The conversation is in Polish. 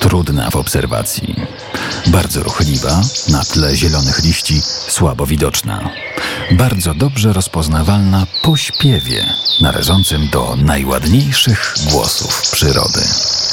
trudna w obserwacji. Bardzo ruchliwa, na tle zielonych liści słabo widoczna. Bardzo dobrze rozpoznawalna po śpiewie, należącym do najładniejszych głosów przyrody.